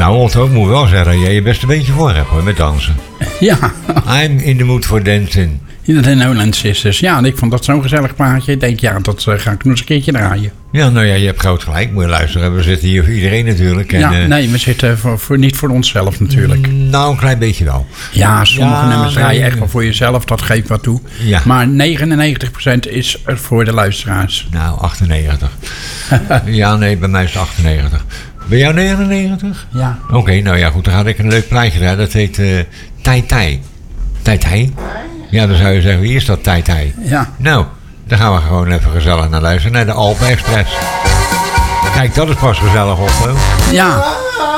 Nou, Otto, ik moet wel zeggen dat jij je best een beetje voor hebt hoor, met dansen. Ja. I'm in the mood for dancing. In de Nolan Sisters. Ja, en ik vond dat zo'n gezellig plaatje. Ik denk, ja, dat ga ik nog eens een keertje draaien. Ja, nou ja, je hebt groot gelijk. Moet je luisteren. We zitten hier voor iedereen natuurlijk. En, ja, nee, we zitten niet voor onszelf natuurlijk. Nou, een klein beetje wel. Ja, sommige nummers draai je echt wel voor jezelf. Dat geeft wat toe. Ja. Maar 99% is voor de luisteraars. Nou, 98. Ja, nee, bij mij is het 98. Ben jou 99? Ja. Oké, nou ja, goed. Dan had ik een leuk plaatje gedaan. Dat heet Tai Tai. Tai Tai? Ja, dan zou je zeggen, wie is dat Tai Tai? Ja. Nou, dan gaan we gewoon even gezellig naar luisteren. Naar de Alpen Express. Kijk, dat is pas gezellig, Otto. Ja.